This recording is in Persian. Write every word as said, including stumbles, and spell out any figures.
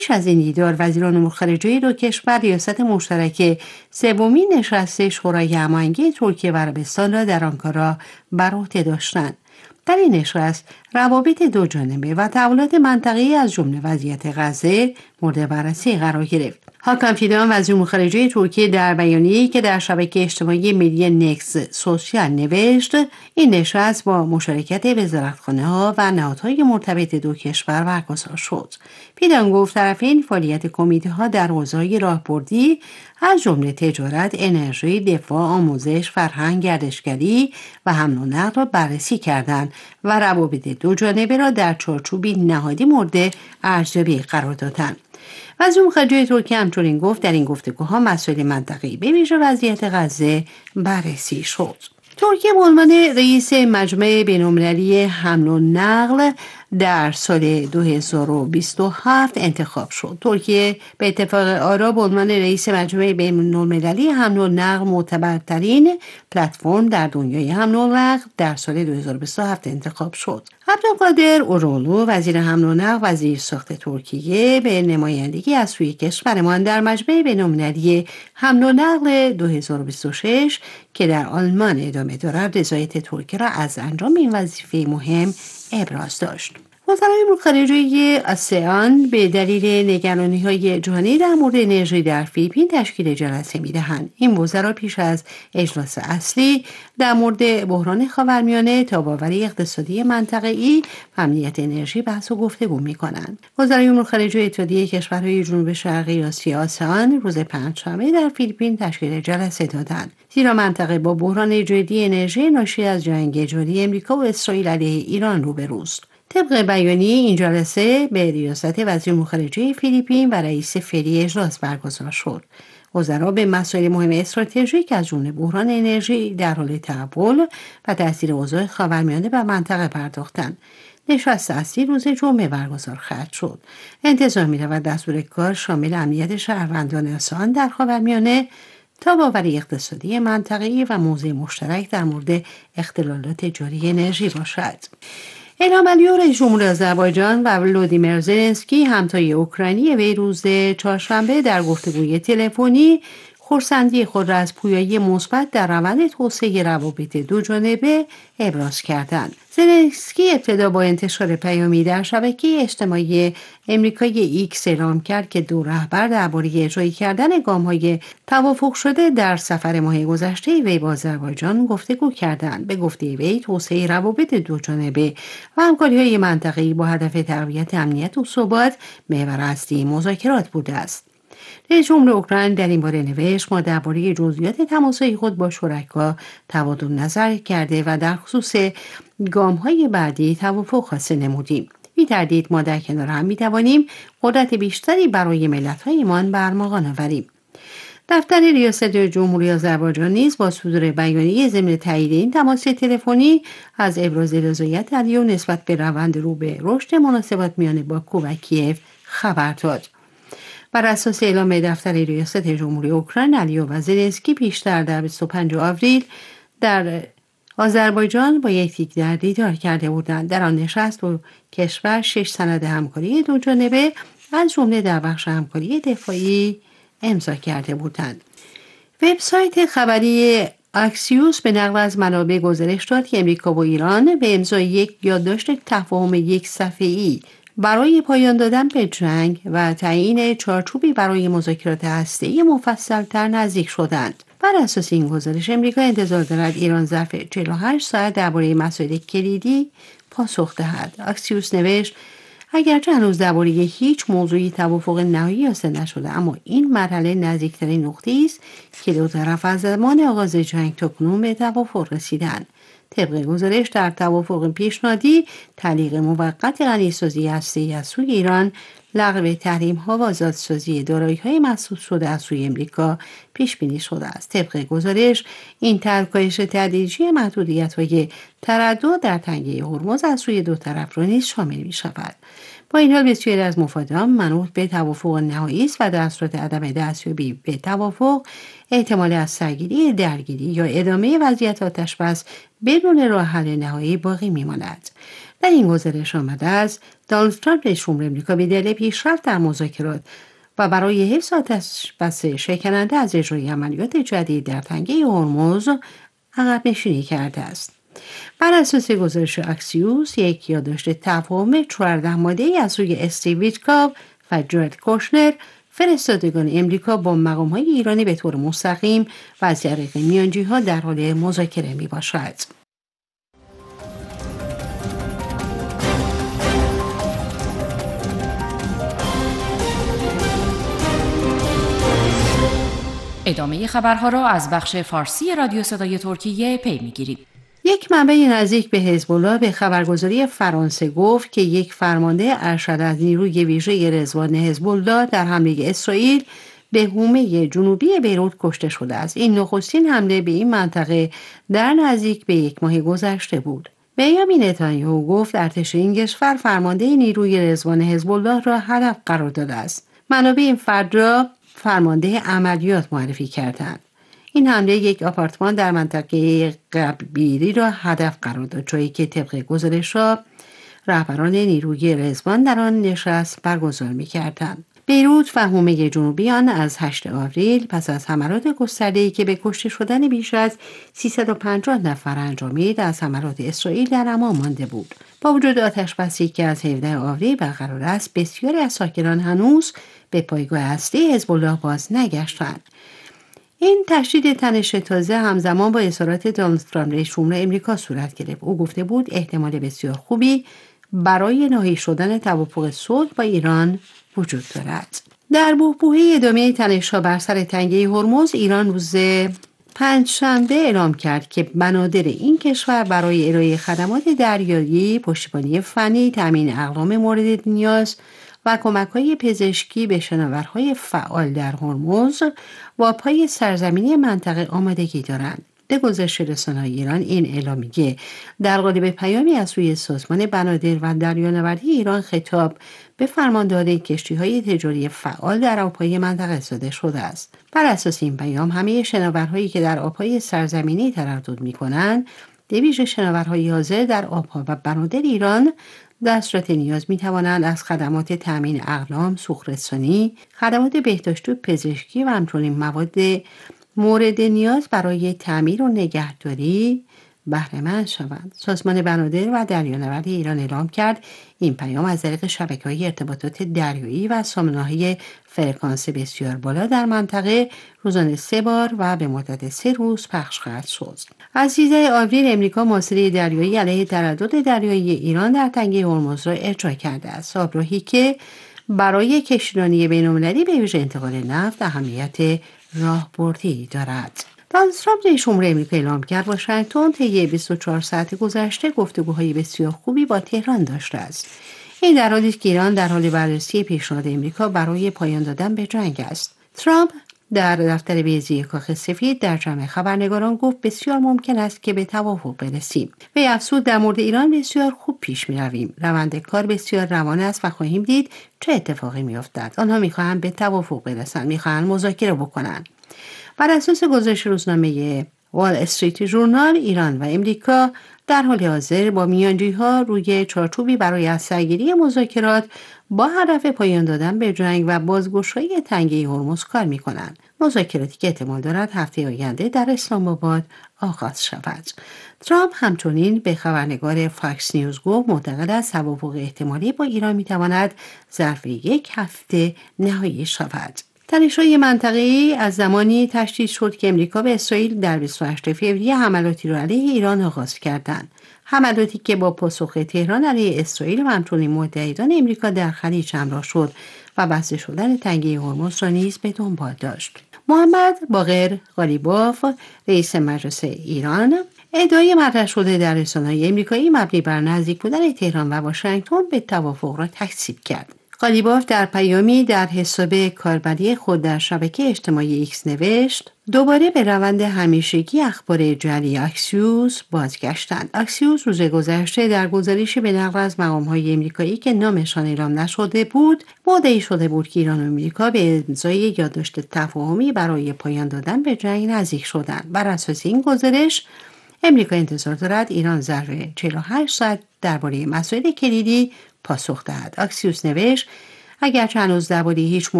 پیش از این دیدار وزیران امور خارجه دو کشور ریاست مشترک سومین نشست شورای هماهنگی ترکیه و عربستان را در آنکارا بر عهده داشتند. در این نشست روابط دو جانبه و تحولات منطقه‌ای از جمله وضعیت غزه مورد بررسی قرار گرفت. حاکم فیدان وزیر امور خارجه ترکیه در بیانیه‌ای که در شبکه اجتماعی ملی نکس سوشیال نوشت این نشست با مشارکت وزارتخانه‌ها و نهادهای مرتبط دو کشور برگزار شد. فیدان گفت طرفین فعالیت کمیته‌ها در حوزه‌های راهبردی از جمله تجارت، انرژی، دفاع، آموزش، فرهنگ، گردشگری و حمل و نقل را بررسی کردند و روابط دو جانبه را در چارچوبی نهادی مورد ارزیابی قرار دادند. وزیر امور خارجه ترکیه همچنین گفت در این گفتگوها مسائل منطقه‌ای به ویژه وضعیت غزه بررسی شد. ترکیه به عنوان رئیس مجمع بین‌المللی حمل و نقل در سال دو هزار و بیست و هفت انتخاب شد. ترکیه به اتفاق آرا به عنوان رئیس مجمع بین‌المللی حمل و نقل معتبرترین پلتفرم در دنیای حمل و نقل در سال دو هزار و بیست و هفت انتخاب شد. عبدالقادر اورولو وزیر حمل و نقل وزیر ساخت ترکیه به نمایندگی از سوی کشورمان در مجمع بین‌المللی حمل و نقل دو هزار و بیست و شش که در آلمان ادامه دارد رضایت ترکیه را از انجام این وظیفه مهم ابراز داشت. وزرای امور خارجه آسیان به دلیل نگرانی‌های جهانی در مورد انرژی در فیلیپین تشکیل جلسه می‌دهند. این وزرا پیش از اجلاس اصلی در مورد بحران خاورمیانه، تاب‌آوری اقتصادی منطقه‌ای و امنیت انرژی بحث و گفتگو می‌کنند. وزرای امور خارجه اتحادیه کشورهای جنوب شرقی آسیا آسیان روز پنجشنبه در فیلیپین تشکیل جلسه دادند. زیرا منطقه با بحران جدی انرژی ناشی از جنگ جاری امریکا و اسرائیل علیه ایران روبروست. طبق بیانیه این جلسه به ریاست وزیر امور خارجه فیلیپین و رئیس فعلی اجلاس برگزار شد. وزرا به مسائل مهم استراتژیک از جمله بحران انرژی در حال تحول و تاثیر اوضاع خاورمیانه بر منطقه پرداختند. نشست اصلی روز جمعه برگزار خواهد شد. انتظار می‌رود دستور کار شامل امنیت شهروندان آسیان در خاورمیانه، تاب‌آوری اقتصادی منطقه‌ای و موضع مشترک در مورد اختلالات جاری انرژی باشد. الهام علیو رئیس جمهور آذربایجان و ولودیمیر زلنسکی همتای اوکراینی وی روز چهارشنبه در گفتگوی تلفنی خرسندی خود را از پویایی مثبت در روند توسعه روابط دو جانبه ابراز کردند. زلنسکی ابتدا با انتشار پیامی در شبکه اجتماعی امریکایی ایکس اعلام کرد که دو رهبر درباره اجرایی کردن گام‌های توافق شده در سفر ماه گذشته وی با آذربایجان گفتگو کردند. به گفته وی توسعه روابط دو جانبه و همکاری‌های منطقه‌ای با هدف تقویت امنیت و ثبات محور اصلی مذاکرات بوده است. رئیس جمهور اوکراین در این باره نوشت ما درباره جزئیات تماس‌های خود با شرکا تبادل نظر کرده و در خصوص گام‌های بعدی توافق حاصل نمودیم. بی تردید ما در کنار هم می‌توانیم قدرت بیشتری برای ملت‌هایمان به ارمغان آوریم. دفتر ریاست جمهوری آذربایجان نیز با صدور بیانیه ضمن تایید این تماس تلفنی از ابراز رضایت علیو نسبت به روند رو به رشد مناسبات میان باکو و کیف خبر داد. بر اساس اعلام دفتر ریاست جمهوری اوکراین، علیو و زلنسکی پیشتر در بیست و پنجم آوریل در آذربایجان با یکدیگر دیدار کرده بودند. در آن نشست دو کشور شش سند همکاری دو جانبه از جمله در بخش همکاری دفاعی امضا کرده بودند. وبسایت خبری اکسیوس به نقل از منابع گزارش داد که امریکا و ایران به امضای یک یادداشت تفاهم یک صفحه‌ای برای پایان دادن به جنگ و تعیین چارچوبی برای مذاکرات هسته‌ای مفصل‌تر نزدیک شدند. بر اساس این گزارش امریکا انتظار دارد ایران ظرف چهل و هشت ساعت درباره مسائل کلیدی پاسخ دهد. اکسیوس نوشت اگرچه هنوز درباره هیچ موضوعی توافق نهایی حاصل نشده، اما این مرحله نزدیکترین نقطه‌ای است که دو طرف از زمان آغاز جنگ تاکنون به توافق رسیدند. طبق گزارش در توافق پیشنهادی تعلیق موقت غنیسازی هسته‌ای از سوی ایران، لغو تحریم‌ها و آزادسازی دارایی‌های مسدود شده از سوی امریکا پیش بینی شده است. طبق گزارش این طرح کاهش تدریجی محدودیت‌های تردد در تنگه هرمز از سوی دو طرف را نیز شامل می‌شود. با این حال بسیاری از مفادان منوط به توافق نهایی است و در صورت عدم دستیابی به توافق احتمال از سرگیری، درگیری یا ادامه وضعیت آتش‌بس بدون راه حل نهایی باقی می‌ماند. در این گزارش آمده است دونالد ترامپ رئیس جمهور آمریکا به دلیل پیشرفت در مذاکرات و برای حفظ آتش‌بس شکننده از اجرای عملیات جدید در تنگه هرمز عقب نشینی کرده است. بر اساس گزارش اکسیوس، یک یادداشت تفاهم چهارده ماده‌ای از سوی استیو ویتکاف و جارد کوشنر فرستادگان امریکا با مقام‌های ایرانی به طور مستقیم و از طریق میانجی‌ها در حال مذاکره می‌باشد. ادامه خبرها را از بخش فارسی رادیو صدای ترکیه پی می‌گیرید. یک منبع نزدیک به حزب الله به خبرگزاری فرانسه گفت که یک فرمانده ارشد از نیروی ویژه رضوان حزب الله در حمله اسرائیل به حومه جنوبی بیروت کشته شده است. این نخستین حمله به این منطقه در نزدیک به یک ماه گذشته بود. بنیامین نتانیاهو گفت ارتش این کشور فرمانده نیروی رضوان حزب الله را هدف قرار داده است. منابع این فرد را فرمانده عملیات معرفی کردند. این حمله یک آپارتمان در منطقه قبیری را هدف قرار داد، جایی که طبق گزارش‌ها رهبران نیروی رضوان در آن نشست برگزار می‌کردند. بیروت و حومه جنوبی آن از هشتم آوریل پس از حملات گسترده‌ای که به کشته شدن بیش از سیصد و پنجاه نفر انجامید از حملات اسرائیل در امان مانده بود. با وجود آتش‌بسی که از هفدهم آوریل برقرار است، بسیاری از ساکنان هنوز به پایگاه اصلی حزب الله باز نگشتند. این تشدید تنش تازه همزمان با اظهارات دونالد ترامپ رئیس جمهور آمریکا صورت گرفت. او گفته بود احتمال بسیار خوبی برای نهایی شدن توافق صلح با ایران وجود دارد. در بحبوحه ادامه تنش‌ها بر سر تنگه هرمز، ایران روز پنجشنبه اعلام کرد که بنادر این کشور برای ارائه خدمات دریایی، پشتیبانی فنی، تامین اقلام مورد نیاز و کمک‌های پزشکی به شناورهای فعال در هرمز و پای سرزمینی منطقه آمادگی دارند. به گزارش رسانه‌های ایران این اعلامیه در قالب پیامی از سوی سازمان بنادر و دریانوردی ایران خطاب به فرماندار کشتی‌های تجاری فعال در آب‌های منطقه صادر شده است. بر اساس این پیام همه شناورهایی که در آب‌های سرزمینی تردد می‌کنند، به ویژه شناورهای حاضر در آب‌ها و بنادر ایران در صورت نیاز می توانند از خدمات تامین اقلام، سوخت‌رسانی، خدمات بهداشت و پزشکی و همچنین مواد مورد نیاز برای تعمیر و نگهداری بهره مند شوند. سازمان بنادر و دریانوردی ایران اعلام کرد این پیام از طریق شبکه‌های ارتباطات دریایی و سامانه‌های فرکانس بسیار بالا در منطقه روزانه سه بار و به مدت سه روز پخش خواهد شد. از سیزدهم آوریل امریکا محاصره دریایی علیه تردد دریایی ایران در تنگه هرمز را اجرا کرده است. آبراهی که برای کشتیرانی بین‌المللی به ویژه انتقال نفت اهمیت راهبردی دارد. دونالد ترامپ رئیس جمهور آمریکا اعلام کرد واشنگتن طی بیست و چهار ساعت گذشته گفتگوهای بسیار خوبی با تهران داشته است. این در حالی است که ایران در حال بررسی پیشنهاد آمریکا برای پایان دادن به جنگ است. ترامپ در دفتر بیضی کاخ سفید در جمع خبرنگاران گفت بسیار ممکن است که به توافق برسیم. وی افزود در مورد ایران بسیار خوب پیش می رویم. روند کار بسیار روان است و خواهیم دید چه اتفاقی می افتد. آنها می خواهند به توافق برسند، می خواهند مذاکره بکنند. بر اساس گزارش روزنامه وال استریت ژورنال، ایران و امریکا در حال حاضر با میانجی‌ها روی چارچوبی برای از سرگیری مذاکرات با هدف پایان دادن به جنگ و بازگشایی تنگه هرمز کار می‌کنند. مذاکراتی که احتمال دارد هفته آینده در اسلام آباد آغاز شود. ترامپ همچنین به خبرنگار فاکس نیوز گفت معتقد است توافق احتمالی با ایران می‌تواند ظرف یک هفته نهایی شود. تنش‌های منطقه‌ای از زمانی تشدید شد که امریکا به اسرائیل در بیست و هشتم فوریه حملاتی را علیه ایران آغاز کردند. حملاتی که با پاسخ تهران علیه اسرائیل و همچنین متحدان امریکا در خلیج همراه شد و بسته شدن تنگه هرمز را نیز به دنبال داشت. محمد باقر غالیباف، رئیس مجلس ایران، ادعای مطرح شده در رسانه‌های آمریکایی مبنی بر نزدیک بودن تهران و واشنگتن به توافق را تکذیب کرد. غالیباف در پیامی در حساب کاربری خود در شبکه اجتماعی ایکس نوشت دوباره به روند همیشگی اخبار جعلی اکسیوس بازگشتند. اکسیوس روز گذشته در گزارشی به نقل از مقام‌های آمریکایی که نامشان اعلام نشده بود، مدعی شده بود که ایران و آمریکا به امضای یادداشت تفاهمی برای پایان دادن به جنگ نزدیک شدند. بر اساس این گزارش امریکا انتظار دارد ایران ظرف چهل و هشت ساعت درباره مسائل کلیدی پاسخ دهد. آکسیوس نوشت اگرچه هنوز درباره هیچ